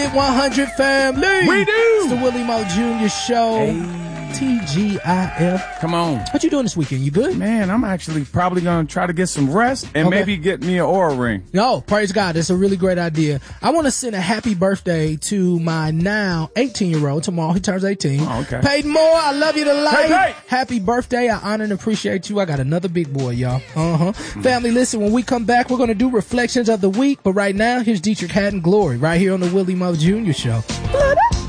100 family. We do. It's the Willie Mo Jr. Show. Hey. TGIF. Come on. What you doing this weekend? You good? Man, I'm actually probably going to try to get some rest and maybe get me an Oura ring. Yo, praise God. That's a really great idea. I want to send a happy birthday to my now 18-year-old. Tomorrow he turns 18. Oh, okay. Peyton Moore, I love you to life. Hey. Happy birthday. I honor and appreciate you. I got another big boy, y'all. Family, listen, when we come back, we're going to do reflections of the week. But right now, here's Dietrich Haddon Glory right here on the Willie Mo Jr. Show.